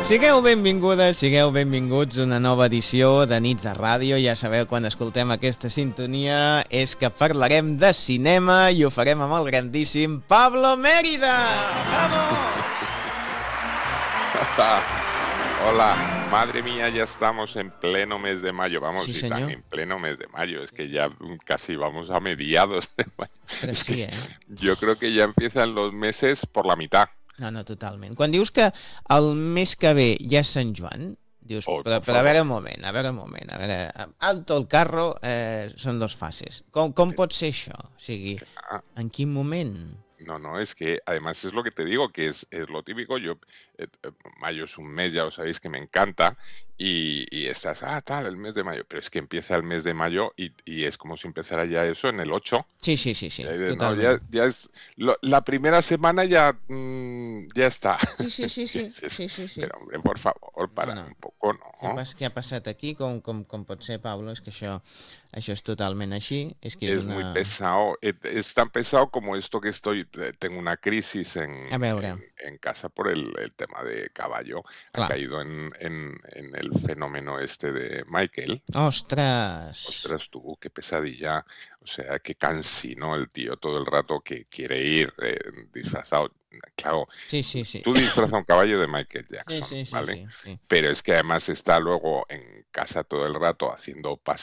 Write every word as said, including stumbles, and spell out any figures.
Sigueu benvingudes, sigueu benvinguts a una nova edició de Nits de Ràdio. Ja sabeu, quan escoltem aquesta sintonia és que parlarem de cinema i ho farem amb el grandíssim Pablo Mérida. ¡Vamos! Hola, madre mía, ya estamos en pleno mes de mayo. Vamos, Sí, si están señor. en pleno mes de mayo, es que ya casi vamos a mediados de mayo. Ostres, Es sí, que eh? yo creo que ya empiezan los meses por la mitad. No, no, totalment. Quan dius que el mes que ve ja és Sant Joan, dius, Oh, però, por però a veure favor. un moment, a veure un moment, a veure, alto el carro, eh, són dos fases. Com, com pot ser això? O sigui, Ah, en quin moment? No, no, es que además es lo que te digo, que es, es lo típico. Yo, eh, eh, mayo es un mes, ya lo sabéis, que me encanta, y, y estás, ah, tal, el mes de mayo, pero es que empieza el mes de mayo y, y es como si empezara ya eso en el ocho. Sí, sí, sí, sí, Ya dices, no, ya, totalment. ya es, lo- la primera semana ya, mm, ya está. Sí, sí, sí, sí, Dices, sí, sí, sí. pero hombre, por favor, para Bueno, un poco, Què, ¿no? pas, què ha passat aquí? Com, com, com pot ser, Pablo? És que això, això és totalment així. És que és Es muy una... pesado, es, es tan pesado como esto que estoy, eh, tengo una crisis en, A veure, en, en casa por el, el tema de caballo. Ha clar. caído en, en, en el fenómeno este de Michael. Ostres! Ostras, tú, qué pesadilla. O sea, qué cansino el tío todo el rato que quiere ir eh, disfrazado. Claro, Sí, sí, sí. tú disfrazas a un caballo de Michael Sí, Jackson, sí, sí, ¿vale? sí, sí. Pero es que además está luego en casa todo el rato haciendo